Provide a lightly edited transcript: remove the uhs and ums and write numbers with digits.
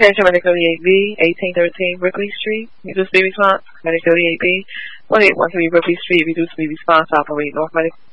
Attention, Medic 38B, 1813 Brickley Street. Reduce speed response. Medic 38B, 1813 Brickley Street. Reduce speed response. Operate North Medic